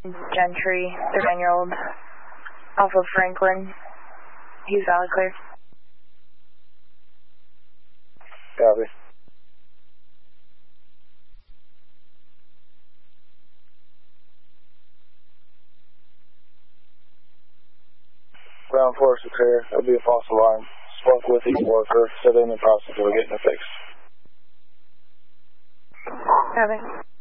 Gentry, 39-year-old, off of Franklin. He's valid clear. Copy. Ground force is clear. There'll be a false alarm. Spoke with each worker, set in the process of getting it fixed. Copy.